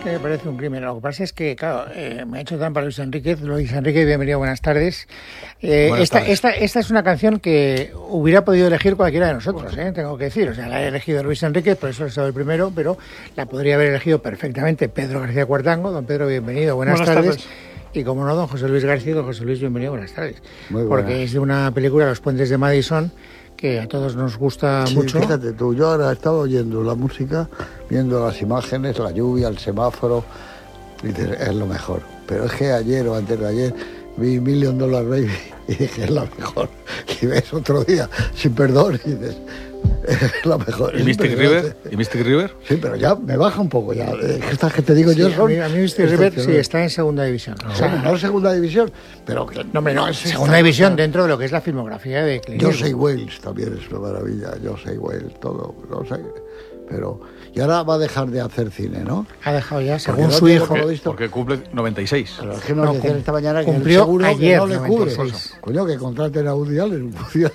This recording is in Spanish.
que me parece un crimen. Lo que pasa es que, claro, me ha hecho trampa Luis Enríquez. Luis Enrique, bienvenido, buenas tardes. Esta es una canción que hubiera podido elegir cualquiera de nosotros, tengo que decir. O sea, la he elegido Luis Enríquez, por eso he estado el primero, pero la podría haber elegido perfectamente Pedro García Cuartango. Don Pedro, bienvenido, buenas tardes. Y como no, don José Luis García. Don José Luis, bienvenido, buenas tardes. Porque es de una película, Los puentes de Madison, que a todos nos gusta mucho. Fíjate tú, yo ahora he estado oyendo la música, viendo las imágenes, la lluvia, el semáforo, y dices, es lo mejor. Pero es que ayer o antes de ayer vi $1 Million Baby y dije, es la mejor. Y ves otro día, sin perdón, y dices, es la mejor. ¿Y Mystic River? ¿Y Mystic River? Sí, pero ya me baja un poco ya. Estas que te digo yo son... A mí Mystic River sí está en segunda división. O sea, no en segunda división, pero... No, es segunda división dentro de lo que es la filmografía de Clint Eastwood. Yo Say Wales también es una maravilla. Yo Say Wales, todo, no sé. Pero... Y ahora va a dejar de hacer cine, ¿no? Ha dejado ya, según su hijo. Porque cumple 96. Pero es que nos decían esta mañana que cumplió el seguro ayer, que no le cubre. 96. Coño, que contraten a Woody Allen.